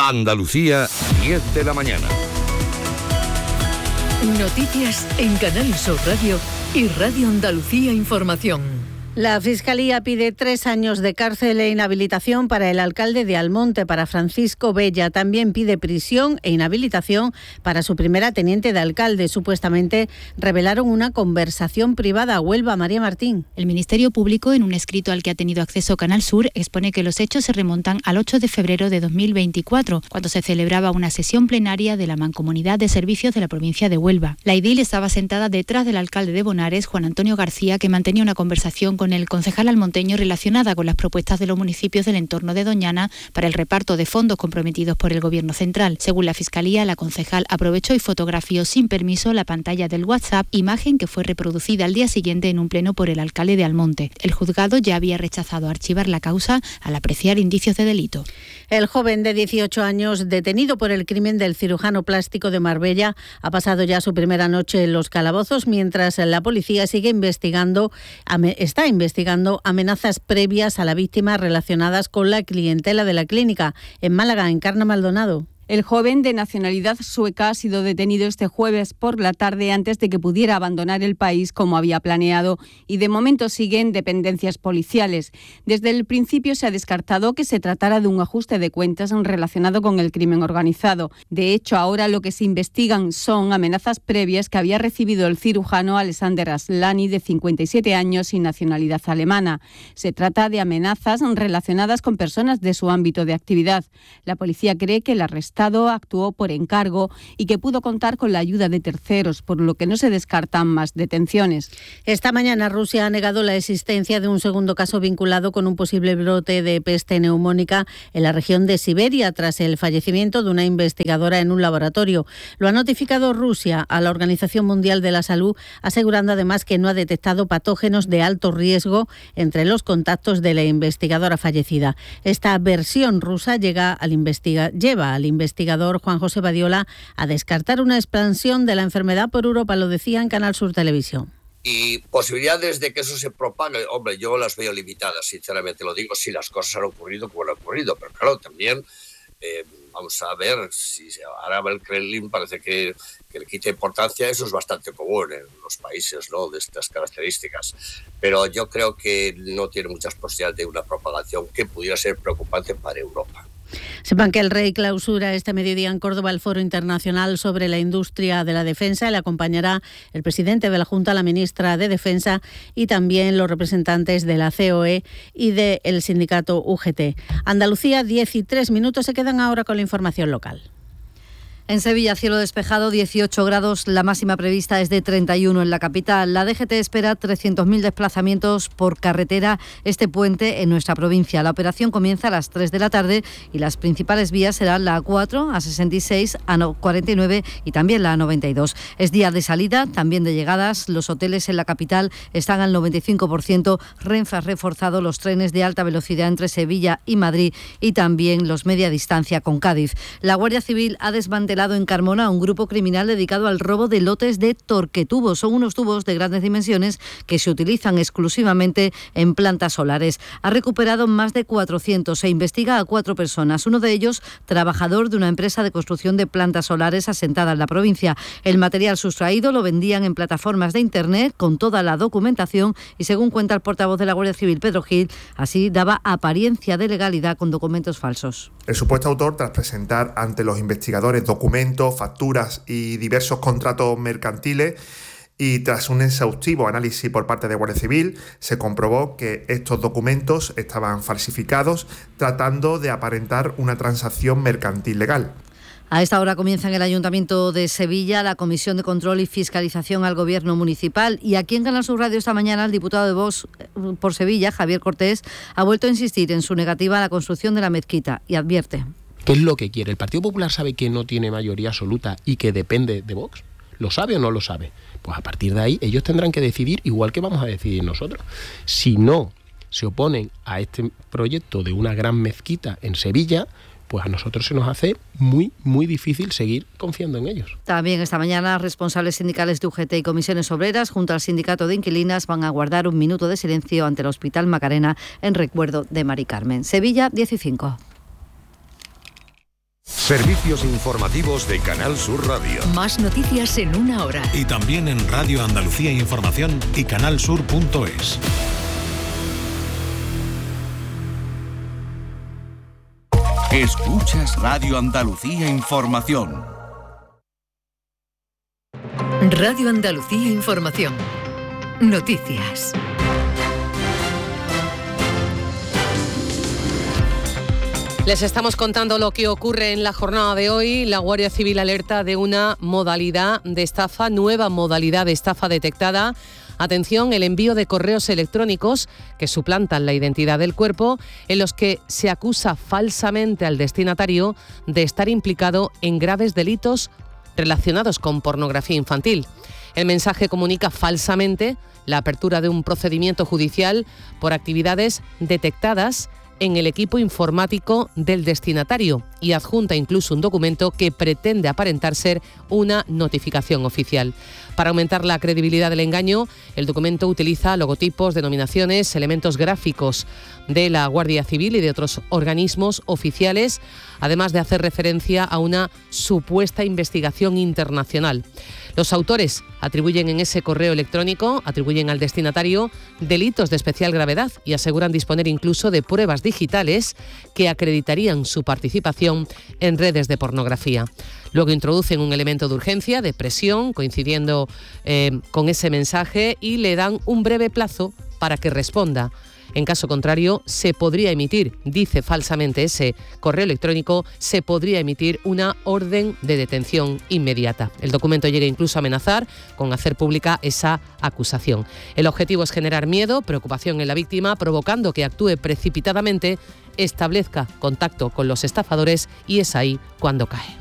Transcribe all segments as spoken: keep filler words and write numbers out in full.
Andalucía, diez de la mañana. Noticias en Canal Sur Radio y Radio Andalucía Información. La Fiscalía pide tres años de cárcel e inhabilitación para el alcalde de Almonte, para Francisco Bella. También pide prisión e inhabilitación para su primera teniente de alcalde. Supuestamente revelaron una conversación privada. Huelva, María Martín. El Ministerio Público, en un escrito al que ha tenido acceso Canal Sur, expone que los hechos se remontan al ocho de febrero de dos mil veinticuatro, cuando se celebraba una sesión plenaria de la Mancomunidad de Servicios de la provincia de Huelva. La edil estaba sentada detrás del alcalde de Bonares, Juan Antonio García, que mantenía una conversación con con el concejal almonteño relacionada con las propuestas de los municipios del entorno de Doñana para el reparto de fondos comprometidos por el Gobierno central. Según la Fiscalía, la concejal aprovechó y fotografió sin permiso la pantalla del WhatsApp, imagen que fue reproducida al día siguiente en un pleno por el alcalde de Almonte. El juzgado ya había rechazado archivar la causa al apreciar indicios de delito. El joven de dieciocho años, detenido por el crimen del cirujano plástico de Marbella, ha pasado ya su primera noche en los calabozos, mientras la policía sigue investigando, está investigando amenazas previas a la víctima relacionadas con la clientela de la clínica. En Málaga, Encarna Maldonado. El joven de nacionalidad sueca ha sido detenido este jueves por la tarde antes de que pudiera abandonar el país como había planeado y de momento sigue en dependencias policiales. Desde el principio se ha descartado que se tratara de un ajuste de cuentas relacionado con el crimen organizado. De hecho, ahora lo que se investigan son amenazas previas que había recibido el cirujano Alexander Aslani, de cincuenta y siete años y nacionalidad alemana. Se trata de amenazas relacionadas con personas de su ámbito de actividad. La policía cree que el arrestado actuó por encargo y que pudo contar con la ayuda de terceros, por lo que no se descartan más detenciones. Esta mañana Rusia ha negado la existencia de un segundo caso vinculado con un posible brote de peste neumónica en la región de Siberia tras el fallecimiento de una investigadora en un laboratorio. Lo ha notificado Rusia a la Organización Mundial de la Salud, asegurando además que no ha detectado patógenos de alto riesgo entre los contactos de la investigadora fallecida. Esta versión rusa llega al investiga- lleva al investigador investigador Juan José Badiola a descartar una expansión de la enfermedad por Europa, lo decía en Canal Sur Televisión. Y posibilidades de que eso se propague, hombre, yo las veo limitadas, sinceramente lo digo, si las cosas han ocurrido como han ocurrido, pero claro, también eh, vamos a ver si ahora el Kremlin parece que, que le quita importancia. Eso es bastante común en los países, ¿no?, de estas características, pero yo creo que no tiene muchas posibilidades de una propagación que pudiera ser preocupante para Europa. Sepan que el Rey clausura este mediodía en Córdoba el Foro Internacional sobre la Industria de la Defensa. Le acompañará el presidente de la Junta, la ministra de Defensa y también los representantes de la C O E y del sindicato U G T. Andalucía, diez y tres minutos. Se quedan ahora con la información local. En Sevilla, cielo despejado, dieciocho grados, la máxima prevista es de treinta y uno en la capital. La D G T espera trescientos mil desplazamientos por carretera este puente en nuestra provincia. La operación comienza a las tres de la tarde y las principales vías serán la A cuatro, A sesenta y seis, A cuarenta y nueve y también la A noventa y dos. Es día de salida, también de llegadas. Los hoteles en la capital están al noventa y cinco por ciento. Renfe ha reforzado los trenes de alta velocidad entre Sevilla y Madrid y también los media distancia con Cádiz. La Guardia Civil ha desmantelado en Carmona un grupo criminal dedicado al robo de lotes de torquetubos. Son unos tubos de grandes dimensiones que se utilizan exclusivamente en plantas solares. Ha recuperado más de cuatrocientos e investiga a cuatro personas. Uno de ellos, trabajador de una empresa de construcción de plantas solares asentada en la provincia. El material sustraído lo vendían en plataformas de internet con toda la documentación y, según cuenta el portavoz de la Guardia Civil, Pedro Gil, así daba apariencia de legalidad con documentos falsos. El supuesto autor, tras presentar ante los investigadores documentos, facturas y diversos contratos mercantiles, y tras un exhaustivo análisis por parte de Guardia Civil, se comprobó que estos documentos estaban falsificados, tratando de aparentar una transacción mercantil legal. A esta hora comienza en el Ayuntamiento de Sevilla la Comisión de Control y Fiscalización al Gobierno Municipal. Y aquí en Canal Sur Radio esta mañana el diputado de Vox por Sevilla, Javier Cortés, ha vuelto a insistir en su negativa a la construcción de la mezquita y advierte. ¿Qué es lo que quiere? ¿El Partido Popular sabe que no tiene mayoría absoluta y que depende de Vox? ¿Lo sabe o no lo sabe? Pues a partir de ahí ellos tendrán que decidir, igual que vamos a decidir nosotros. Si no se oponen a este proyecto de una gran mezquita en Sevilla, pues a nosotros se nos hace muy, muy difícil seguir confiando en ellos. También esta mañana responsables sindicales de U G T y comisiones obreras junto al sindicato de inquilinas van a guardar un minuto de silencio ante el Hospital Macarena en recuerdo de Mari Carmen. Sevilla, diez y cinco. Servicios informativos de Canal Sur Radio. Más noticias en una hora. Y también en Radio Andalucía Información y canalsur punto es. Escuchas Radio Andalucía Información. Radio Andalucía Información. Noticias. Les estamos contando lo que ocurre en la jornada de hoy. La Guardia Civil alerta de una modalidad de estafa, nueva modalidad de estafa detectada. Atención, el envío de correos electrónicos que suplantan la identidad del cuerpo, en los que se acusa falsamente al destinatario de estar implicado en graves delitos relacionados con pornografía infantil. El mensaje comunica falsamente la apertura de un procedimiento judicial por actividades detectadas en el equipo informático del destinatario y adjunta incluso un documento que pretende aparentar ser una notificación oficial. Para aumentar la credibilidad del engaño, el documento utiliza logotipos, denominaciones, elementos gráficos de la Guardia Civil y de otros organismos oficiales, además de hacer referencia a una supuesta investigación internacional. Los autores atribuyen en ese correo electrónico, atribuyen al destinatario delitos de especial gravedad y aseguran disponer incluso de pruebas digitales que acreditarían su participación en redes de pornografía. Luego introducen un elemento de urgencia, de presión, coincidiendo eh, con ese mensaje, y le dan un breve plazo para que responda. En caso contrario, se podría emitir, dice falsamente ese correo electrónico, se podría emitir una orden de detención inmediata. El documento llega incluso a amenazar con hacer pública esa acusación. El objetivo es generar miedo, preocupación en la víctima, provocando que actúe precipitadamente, establezca contacto con los estafadores, y es ahí cuando cae.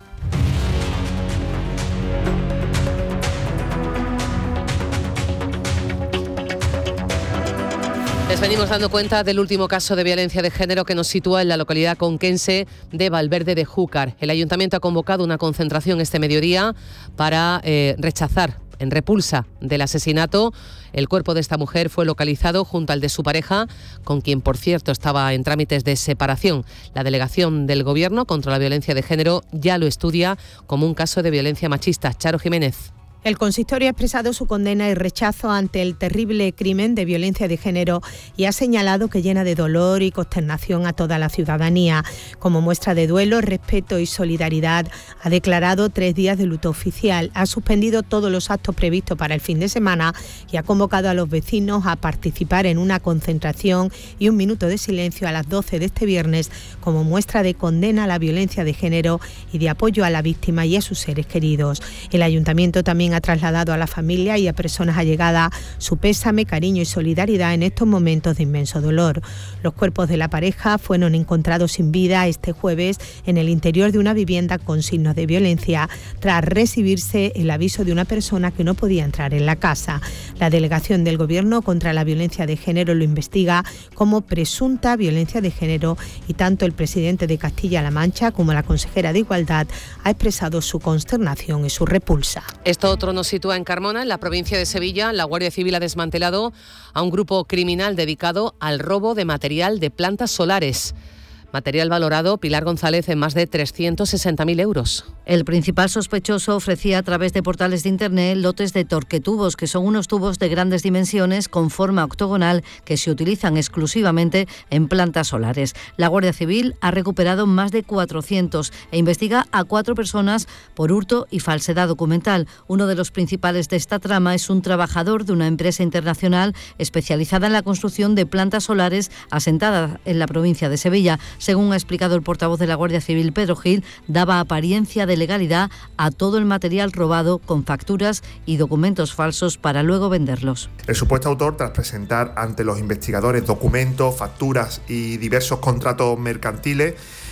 Les venimos dando cuenta del último caso de violencia de género que nos sitúa en la localidad conquense de Valverde de Júcar. El ayuntamiento ha convocado una concentración este mediodía para eh, rechazar, en repulsa del asesinato. El cuerpo de esta mujer fue localizado junto al de su pareja, con quien, por cierto, estaba en trámites de separación. La delegación del Gobierno contra la violencia de género ya lo estudia como un caso de violencia machista. Charo Jiménez. El consistorio ha expresado su condena y rechazo ante el terrible crimen de violencia de género y ha señalado que llena de dolor y consternación a toda la ciudadanía. Como muestra de duelo, respeto y solidaridad, ha declarado tres días de luto oficial, ha suspendido todos los actos previstos para el fin de semana y ha convocado a los vecinos a participar en una concentración y un minuto de silencio a las doce de este viernes como muestra de condena a la violencia de género y de apoyo a la víctima y a sus seres queridos. El ayuntamiento también ha trasladado a la familia y a personas allegadas su pésame, cariño y solidaridad en estos momentos de inmenso dolor. Los cuerpos de la pareja fueron encontrados sin vida este jueves en el interior de una vivienda con signos de violencia, tras recibirse el aviso de una persona que no podía entrar en la casa. La delegación del Gobierno contra la violencia de género lo investiga como presunta violencia de género y tanto el presidente de Castilla-La Mancha como la consejera de Igualdad ha expresado su consternación y su repulsa. Esto otro nos sitúa en Carmona, en la provincia de Sevilla. La Guardia Civil ha desmantelado a un grupo criminal dedicado al robo de material de plantas solares. Material valorado, Pilar González, en más de trescientos sesenta mil euros. El principal sospechoso ofrecía a través de portales de internet lotes de torquetubos, que son unos tubos de grandes dimensiones con forma octogonal que se utilizan exclusivamente en plantas solares. La Guardia Civil ha recuperado más de cuatrocientos e investiga a cuatro personas por hurto y falsedad documental. Uno de los principales de esta trama es un trabajador de una empresa internacional especializada en la construcción de plantas solares asentada en la provincia de Sevilla. Según ha explicado el portavoz de la Guardia Civil, Pedro Gil, daba apariencia de legalidad a todo el material robado con facturas y documentos falsos para luego venderlos. El supuesto autor, tras presentar ante los investigadores documentos, facturas y diversos contratos mercantiles,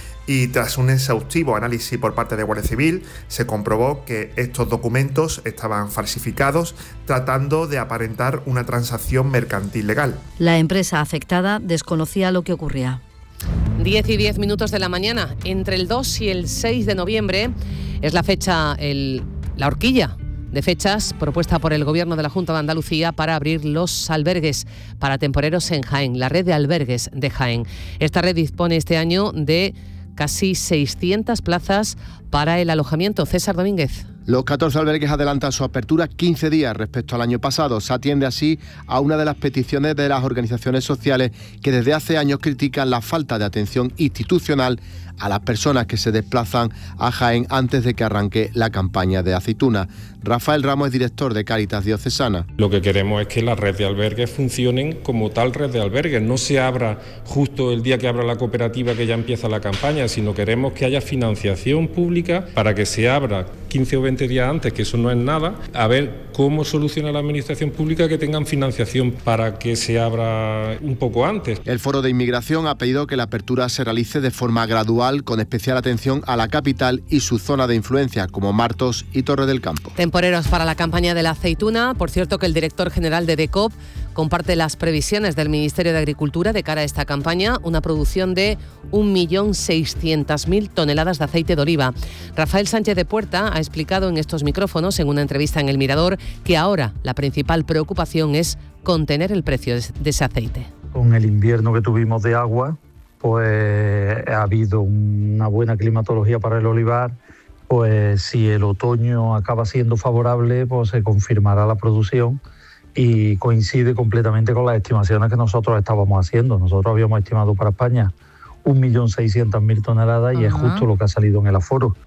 y tras un exhaustivo análisis por parte de Guardia Civil, se comprobó que estos documentos estaban falsificados, tratando de aparentar una transacción mercantil legal. La empresa afectada desconocía lo que ocurría. diez y diez minutos de la mañana. Entre el dos y el seis de noviembre es la fecha, el, la horquilla de fechas propuesta por el Gobierno de la Junta de Andalucía para abrir los albergues para temporeros en Jaén, la red de albergues de Jaén. Esta red dispone este año de casi seiscientas plazas para el alojamiento. César Domínguez. Los catorce albergues adelantan su apertura quince días respecto al año pasado. Se atiende así a una de las peticiones de las organizaciones sociales que desde hace años critican la falta de atención institucional a las personas que se desplazan a Jaén antes de que arranque la campaña de aceituna. Rafael Ramos es director de Cáritas Diocesana. Lo que queremos es que la red de albergues funcionen como tal red de albergues. No se abra justo el día que abra la cooperativa que ya empieza la campaña, sino queremos que haya financiación pública para que se abra quince o veinte días antes, que eso no es nada, a ver cómo soluciona la administración pública que tengan financiación para que se abra un poco antes. El Foro de Inmigración ha pedido que la apertura se realice de forma gradual, con especial atención a la capital y su zona de influencia, como Martos y Torre del Campo. Temporeros para la campaña de la aceituna. Por cierto, que el director general de DECOP comparte las previsiones del Ministerio de Agricultura de cara a esta campaña, una producción de un millón seiscientas mil toneladas de aceite de oliva. Rafael Sánchez de Puerta ha explicado en estos micrófonos, en una entrevista en El Mirador, que ahora la principal preocupación es contener el precio de ese aceite. Con el invierno que tuvimos de agua, pues ha habido una buena climatología para el olivar, pues si el otoño acaba siendo favorable, pues se confirmará la producción y coincide completamente con las estimaciones que nosotros estábamos haciendo. Nosotros habíamos estimado para España un millón seiscientas mil toneladas y Ajá. es justo lo que ha salido en el aforo.